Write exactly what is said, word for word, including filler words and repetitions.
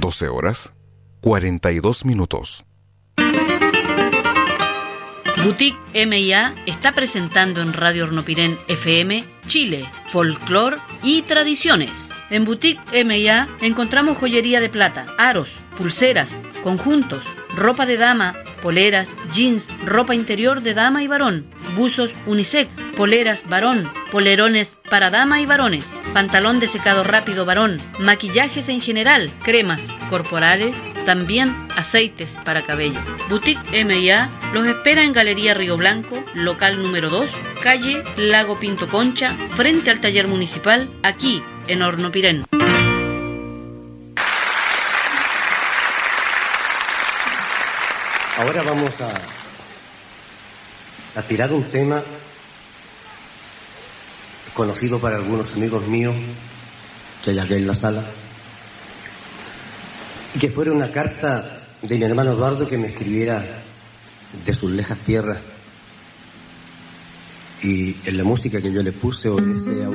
doce horas, cuarenta y dos minutos. Boutique M y A está presentando en Radio Hornopirén F M Chile, folclor y tradiciones. En Boutique M y A encontramos joyería de plata, aros, pulseras, conjuntos, ropa de dama, poleras, jeans, ropa interior de dama y varón, buzos unisex, poleras varón, polerones para dama y varones, pantalón de secado rápido varón, maquillajes en general, cremas corporales, también aceites para cabello. Boutique M y A los espera en Galería Río Blanco, local número dos, calle Lago Pinto Concha, frente al taller municipal, aquí en Hornopirén. Ahora vamos a, a tirar un tema conocido para algunos amigos míos que hay aquí en la sala, y que fuera una carta de mi hermano Eduardo que me escribiera de sus lejas tierras, y en la música que yo le puse o ese